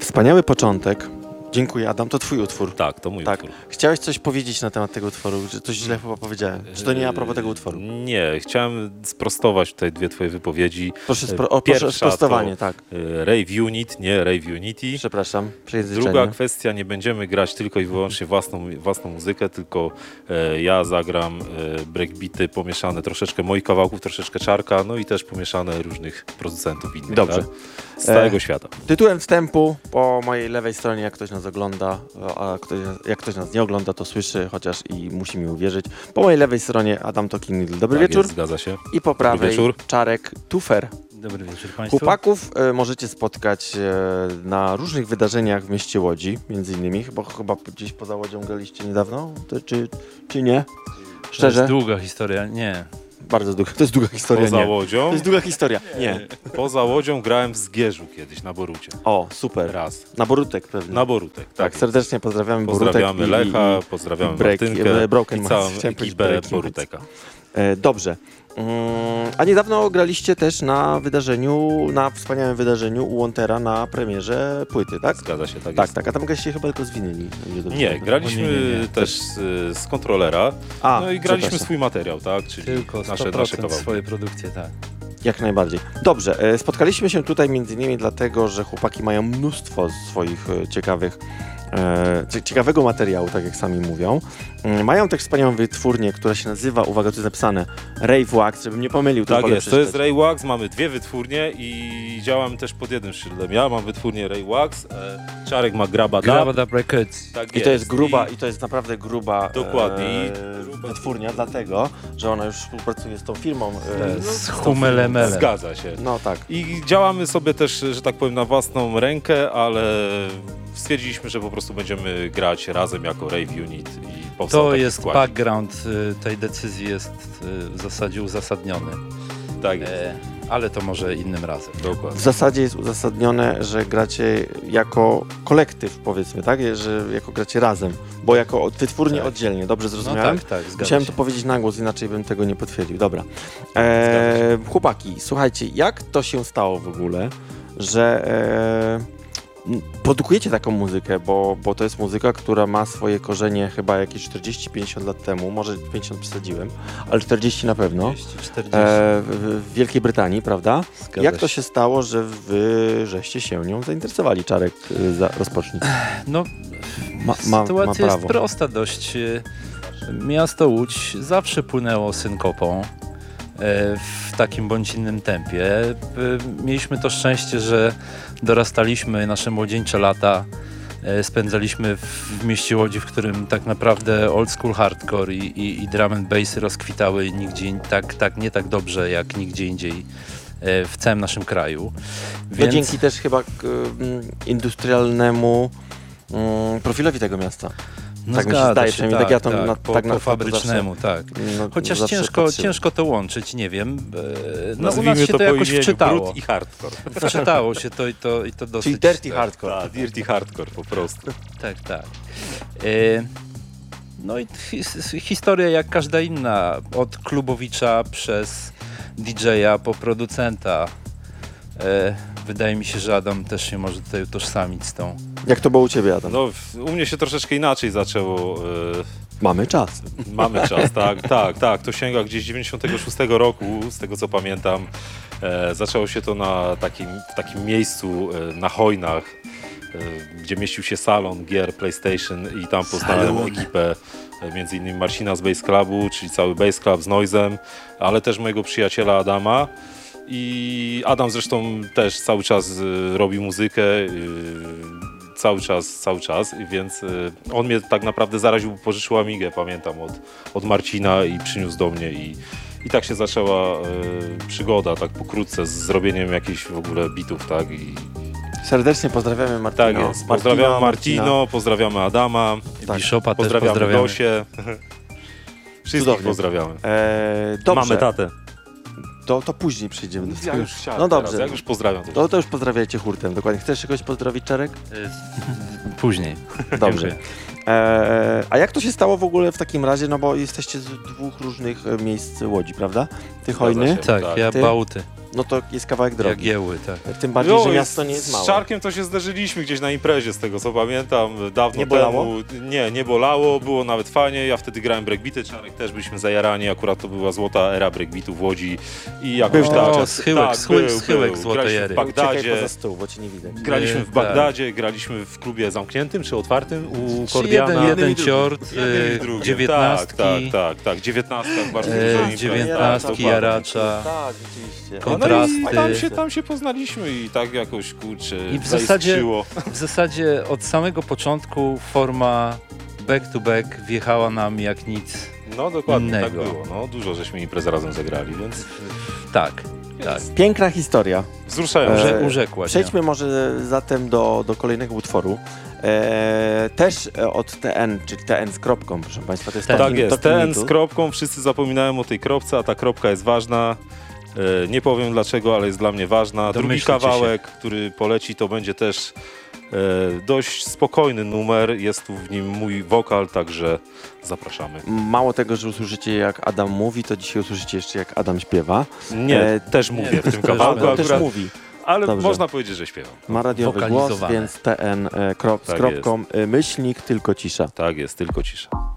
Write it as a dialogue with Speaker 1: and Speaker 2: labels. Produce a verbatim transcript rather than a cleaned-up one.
Speaker 1: Wspaniały początek. Dziękuję, Adam. To twój utwór.
Speaker 2: Tak, to mój
Speaker 1: tak.
Speaker 2: utwór.
Speaker 1: Chciałeś coś powiedzieć na temat tego utworu? Że coś źle chyba powiedziałem? Czy to nie a propos tego utworu?
Speaker 2: Nie, chciałem sprostować tutaj dwie twoje wypowiedzi.
Speaker 1: Proszę, spro o, proszę sprostowanie, tak.
Speaker 2: Rave Unit, nie Rave Unity.
Speaker 1: Przepraszam, przejęzyczenie.
Speaker 2: Druga kwestia, nie będziemy grać tylko i wyłącznie własną, własną muzykę, tylko e, ja zagram e, breakbeaty pomieszane, troszeczkę moich kawałków, troszeczkę Czarka, no i też pomieszane różnych producentów innych.
Speaker 1: Dobrze.
Speaker 2: Tak? Z całego e, świata.
Speaker 1: Tytułem wstępu po mojej lewej stronie, jak ktoś nas ogląda, a ktoś, jak ktoś nas nie ogląda, to słyszy, chociaż i musi mi uwierzyć. Po mojej lewej stronie Adam Tokin, dobry
Speaker 2: tak
Speaker 1: wieczór.
Speaker 2: Jest, zgadza się.
Speaker 1: I po prawej
Speaker 2: wieczór.
Speaker 1: Czarek Tufer.
Speaker 3: Dobry wieczór Państwu.
Speaker 1: Chłopaków e, możecie spotkać e, na różnych wydarzeniach w mieście Łodzi, między innymi, bo chyba gdzieś poza Łodzią graliście niedawno, to, czy, czy nie? Szczerze?
Speaker 3: To jest długa historia, nie.
Speaker 1: Bardzo długa, to jest długa historia,
Speaker 2: Poza
Speaker 1: nie.
Speaker 2: Łodzią?
Speaker 1: To jest długa historia, nie.
Speaker 2: Poza Łodzią grałem w Zgierzu kiedyś, na Borucie.
Speaker 1: O, super.
Speaker 2: Raz.
Speaker 1: Na Borutek pewnie.
Speaker 2: Na Borutek, tak.
Speaker 1: Tak, serdecznie pozdrawiamy
Speaker 2: Pozdrawiamy
Speaker 1: Borutek
Speaker 2: Lecha,
Speaker 1: i,
Speaker 2: pozdrawiamy
Speaker 1: i break,
Speaker 2: Martynkę
Speaker 1: Broken
Speaker 2: i całą
Speaker 1: Minds. Chciałem powiedzieć
Speaker 2: ekipę
Speaker 1: Breaking
Speaker 2: Boruteka.
Speaker 1: E, dobrze. Mm, a niedawno graliście też na wydarzeniu, na wspaniałym wydarzeniu u Wontera na premierze płyty, tak?
Speaker 2: Zgadza się, tak
Speaker 1: Tak,
Speaker 2: jest.
Speaker 1: tak, a tam graliście chyba tylko z winyli.
Speaker 2: Nie, graliśmy
Speaker 3: nie, nie, nie.
Speaker 2: też z, z kontrolera,
Speaker 1: A,
Speaker 2: no i graliśmy
Speaker 1: przepraszam.
Speaker 2: swój materiał, tak? Czyli
Speaker 3: Tylko sto
Speaker 2: nasze,
Speaker 3: procent
Speaker 2: nasze kawałki.
Speaker 3: swoje produkcje, tak.
Speaker 1: Jak najbardziej. Dobrze, e, spotkaliśmy się tutaj między innymi dlatego, że chłopaki mają mnóstwo swoich e, ciekawych, e, ciekawego materiału, tak jak sami mówią. E, mają też wspaniałą wytwórnię, która się nazywa, uwaga, tu jest napisane, Rave Wax, żebym nie pomylił. To
Speaker 2: Tak
Speaker 1: wolę
Speaker 2: jest, to jest
Speaker 1: przeczytać.
Speaker 2: Ray Wax, mamy dwie wytwórnie i działamy też pod jednym szyldem. Ja mam wytwórnię Ray Wax, e, Czarek ma Graba Dub.
Speaker 3: Graba Dub Records.
Speaker 2: Tak
Speaker 1: I to jest gruba,
Speaker 2: I,
Speaker 1: i to jest naprawdę gruba
Speaker 2: Dokładnie.
Speaker 1: E, wytwórnia, dlatego, że ona już współpracuje z tą firmą. E,
Speaker 3: Z
Speaker 1: z tą
Speaker 3: Humelemele.
Speaker 2: Zgadza się.
Speaker 1: No tak.
Speaker 2: I działamy sobie też, że tak powiem, na własną rękę, ale stwierdziliśmy, że po prostu będziemy grać razem jako Rave Unit i powstał
Speaker 3: To
Speaker 2: taki
Speaker 3: jest
Speaker 2: składzik.
Speaker 3: background y, tej decyzji jest y, w zasadzie uzasadniony.
Speaker 2: Tak jest.
Speaker 3: E, ale to może innym razem.
Speaker 1: W
Speaker 2: Dokładnie.
Speaker 1: zasadzie jest uzasadnione, że gracie jako kolektyw, powiedzmy, tak? Że jako gracie razem, bo jako wytwórnie
Speaker 2: Tak.
Speaker 1: oddzielnie, dobrze
Speaker 3: No
Speaker 1: zrozumiałem?
Speaker 3: tak, tak, zgadza
Speaker 1: Musiałem
Speaker 3: się.
Speaker 1: to powiedzieć na głos, inaczej bym tego nie potwierdził. Dobra. E, chłopaki, słuchajcie, jak to się stało w ogóle, że e, m, produkujecie taką muzykę, bo, bo to jest muzyka, która ma swoje korzenie chyba jakieś czterdzieści pięćdziesiąt lat temu, może pięćdziesiąt przesadziłem, ale czterdzieści na pewno.
Speaker 3: trzydzieści, czterdzieści.
Speaker 1: E, w, w Wielkiej Brytanii, prawda?
Speaker 3: Zgadza
Speaker 1: Jak to
Speaker 3: się.
Speaker 1: się stało, że wy żeście się nią zainteresowali? Czarek, y, za, rozpocznij.
Speaker 3: No,
Speaker 1: Ma, ma, ma
Speaker 3: sytuacja jest
Speaker 1: prawo.
Speaker 3: prosta dość. Miasto Łódź zawsze płynęło synkopą e, w takim bądź innym tempie. E, Mieliśmy to szczęście, że dorastaliśmy, nasze młodzieńcze lata e, spędzaliśmy w, w mieście Łodzi, w którym tak naprawdę old school hardcore i, i, i drum and bassy rozkwitały nigdzie tak, tak, nie tak dobrze jak nigdzie indziej e, w całym naszym kraju.
Speaker 1: No dzięki też chyba k, mm, industrialnemu mm, profilowi tego miasta.
Speaker 3: No
Speaker 1: tak mi się
Speaker 3: zgadza
Speaker 1: zdaje,
Speaker 3: się,
Speaker 1: przynajmniej tak ja to na-
Speaker 3: po,
Speaker 1: tak na-
Speaker 3: po fabrycznemu, tak.
Speaker 1: No,
Speaker 3: Chociaż
Speaker 1: zawsze
Speaker 3: ciężko,
Speaker 1: patrzyłem.
Speaker 3: ciężko to łączyć, nie wiem. e, No, u
Speaker 2: Nazwijmy
Speaker 3: nas się to,
Speaker 2: po
Speaker 3: jakoś
Speaker 2: imieniu,
Speaker 3: wczytało.
Speaker 2: brud i hardcore.
Speaker 3: Wczytało się to i to, i to dosyć.
Speaker 1: Czyli dirty hardcore.
Speaker 2: Tak, dirty hardcore po prostu.
Speaker 3: Tak, tak. E, No i his, historia jak każda inna. Od klubowicza przez didżeja po producenta. E, Wydaje mi się, że Adam też się może tutaj utożsamić z tą.
Speaker 1: Jak to było u ciebie, Adam?
Speaker 2: No, w- u mnie się troszeczkę inaczej zaczęło. E,
Speaker 1: Mamy czas.
Speaker 2: Mamy czas, tak, tak, tak. To sięga gdzieś dziewięćdziesiątego szóstego roku, z tego co pamiętam. E, zaczęło się to na takim, w takim miejscu e, na Hojnach, e, gdzie mieścił się salon gier PlayStation i tam poznałem
Speaker 1: Salon.
Speaker 2: ekipę e, między innymi Marcina z Bass Clubu, czyli cały Bass Club z Noizem, ale też mojego przyjaciela Adama. I Adam zresztą też cały czas e, robi muzykę. E, Cały czas, cały czas, więc y, on mnie tak naprawdę zaraził, bo pożyczył Amigę, pamiętam, od, od Marcina i przyniósł do mnie i, i tak się zaczęła y, przygoda, tak pokrótce, z zrobieniem jakichś w ogóle bitów, tak? I,
Speaker 1: Serdecznie pozdrawiamy Martino.
Speaker 2: tak jest. Pozdrawiamy Martino, pozdrawiamy Adama,
Speaker 1: Tak.
Speaker 3: Bishopa też
Speaker 2: pozdrawiamy,
Speaker 3: pozdrawiamy.
Speaker 2: Dosię. Wszystkich
Speaker 1: Cudownie.
Speaker 2: pozdrawiamy.
Speaker 1: E, dobrze,
Speaker 2: Mamy tatę.
Speaker 1: to, to później przejdziemy do
Speaker 2: Ja
Speaker 1: tego.
Speaker 2: już siadam
Speaker 1: No dobrze.
Speaker 2: teraz, jak już pozdrawiam. To
Speaker 1: To, to już pozdrawiajcie hurtem, dokładnie. Chcesz kogoś pozdrowić, Czarek?
Speaker 3: E, Później.
Speaker 1: Dobrze.
Speaker 3: Dziękuję.
Speaker 1: E, a jak to się stało w ogóle w takim razie, no bo jesteście z dwóch różnych e, miejsc Łodzi, prawda? Ty
Speaker 2: Zgadza
Speaker 1: Hojny,
Speaker 2: się.
Speaker 3: Tak,
Speaker 2: Tak.
Speaker 3: ja
Speaker 1: Ty?
Speaker 3: Bałty.
Speaker 1: no to jest kawałek drogi.
Speaker 3: Jagieły, tak.
Speaker 1: Tym bardziej,
Speaker 2: Jo,
Speaker 1: że
Speaker 2: i
Speaker 1: miasto nie
Speaker 2: z-
Speaker 1: jest małe.
Speaker 2: Z Czarkiem to się zderzyliśmy gdzieś na imprezie, z tego co pamiętam, dawno
Speaker 1: Nie bolało?
Speaker 2: temu. Nie, nie bolało, było nawet fajnie. Ja wtedy grałem breakbeaty, Czarek też byliśmy zajarani, akurat to była złota era breakbeatu w Łodzi i jakoś
Speaker 1: Był
Speaker 2: tak.
Speaker 1: ten
Speaker 3: O,
Speaker 1: czas.
Speaker 3: schyłek,
Speaker 2: tak,
Speaker 3: schyłek,
Speaker 2: był,
Speaker 3: schyłek
Speaker 2: był.
Speaker 3: złotej
Speaker 2: Graliśmy
Speaker 3: ery.
Speaker 2: w
Speaker 1: Uciekaj
Speaker 2: Bagdadzie.
Speaker 1: poza stół, bo cię nie widać.
Speaker 2: Graliśmy w
Speaker 3: Tak.
Speaker 2: Bagdadzie, graliśmy w klubie zamkniętym czy otwartym u
Speaker 3: Czy
Speaker 2: Kordiana.
Speaker 3: jeden, jeden
Speaker 1: i drugim.
Speaker 3: ciort,
Speaker 2: Jednym i
Speaker 3: y,
Speaker 2: drugim.
Speaker 3: dziewiętnastki,
Speaker 2: Tak, tak, tak, tak. dziewiętnastka bardzo
Speaker 3: E,
Speaker 2: dużo imprez.
Speaker 3: dziewiętnastki,
Speaker 2: Tak, dokładnie.
Speaker 3: jaracza.
Speaker 1: Tak, rzeczywiście.
Speaker 3: Kon-
Speaker 2: No
Speaker 3: kontrasty.
Speaker 2: i tam się, tam się poznaliśmy i tak jakoś, kurczę,
Speaker 3: I w zasadzie-
Speaker 2: zaiskrzyło.
Speaker 3: W zasadzie od samego początku forma back to back wjechała nam jak nic.
Speaker 2: No dokładnie, tak
Speaker 3: innego.
Speaker 2: było. No, dużo żeśmy imprez razem zagrali, więc
Speaker 3: Tak, tak.
Speaker 1: Piękna historia.
Speaker 2: wzruszające.
Speaker 3: Urze,
Speaker 1: E,
Speaker 3: urzekła się.
Speaker 1: Przejdźmy może zatem do, do kolejnego utworu. E, też e, od T N, czyli T N z kropką, proszę Państwa. To jest
Speaker 3: Tak
Speaker 1: Talking-
Speaker 2: Tak jest,
Speaker 1: Talking
Speaker 2: ten
Speaker 1: Middle.
Speaker 2: z kropką, wszyscy zapominają o tej kropce, a ta kropka jest ważna. E, nie powiem dlaczego, ale jest dla mnie ważna. Drugi
Speaker 3: Domyślcie się.
Speaker 2: kawałek, który poleci, to będzie też e, dość spokojny numer. Jest tu w nim mój wokal, także zapraszamy.
Speaker 1: Mało tego, że usłyszycie jak Adam mówi, to dzisiaj usłyszycie jeszcze jak Adam śpiewa.
Speaker 2: Nie,
Speaker 1: E,
Speaker 2: też mówię w tym
Speaker 3: też
Speaker 2: kawałku
Speaker 3: będę.
Speaker 1: On też
Speaker 2: akurat,
Speaker 1: mówi.
Speaker 2: ale
Speaker 1: Dobrze.
Speaker 2: można powiedzieć, że śpiewam.
Speaker 1: Ma radiowy głos,
Speaker 3: Wokalizowane.
Speaker 1: więc T N e, krop, z
Speaker 2: Tak
Speaker 1: kropką, e, myślnik, tylko cisza.
Speaker 2: Tak jest, tylko cisza.